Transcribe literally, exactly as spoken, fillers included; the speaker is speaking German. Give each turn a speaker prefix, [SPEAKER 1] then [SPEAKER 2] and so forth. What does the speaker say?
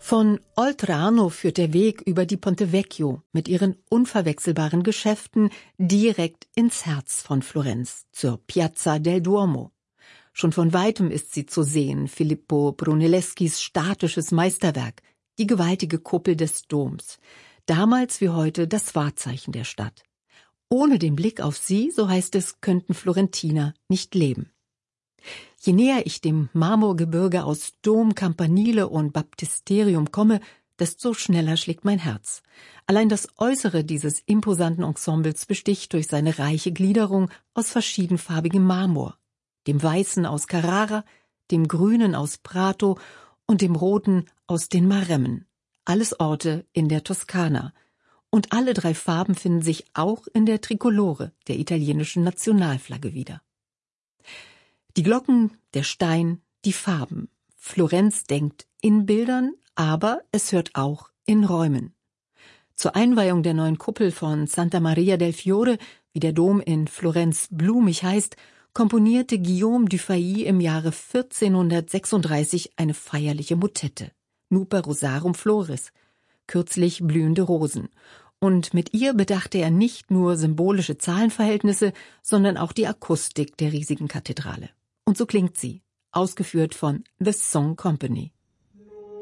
[SPEAKER 1] Von Oltrarno führt der Weg über die Ponte Vecchio mit ihren unverwechselbaren Geschäften direkt ins Herz von Florenz, zur Piazza del Duomo. Schon von weitem ist sie zu sehen, Filippo Brunelleschis statisches Meisterwerk, die gewaltige Kuppel des Doms, damals wie heute das Wahrzeichen der Stadt. Ohne den Blick auf sie, so heißt es, könnten Florentiner nicht leben. Je näher ich dem Marmorgebirge aus Dom, Campanile und Baptisterium komme, desto schneller schlägt mein Herz. Allein das Äußere dieses imposanten Ensembles besticht durch seine reiche Gliederung aus verschiedenfarbigem Marmor, dem Weißen aus Carrara, dem Grünen aus Prato und dem Roten aus den Maremmen. Alles Orte in der Toskana. Und alle drei Farben finden sich auch in der Trikolore, der italienischen Nationalflagge wieder. Die Glocken, der Stein, die Farben. Florenz denkt in Bildern, aber es hört auch in Räumen. Zur Einweihung der neuen Kuppel von Santa Maria del Fiore, wie der Dom in Florenz blumig heißt, komponierte Guillaume Dufay im Jahre vierzehnhundertsechsunddreißig eine feierliche Motette, Nuper Rosarum Floris, kürzlich blühende Rosen. Und mit ihr bedachte er nicht nur symbolische Zahlenverhältnisse, sondern auch die Akustik der riesigen Kathedrale. Und so klingt sie, ausgeführt von The Song Company.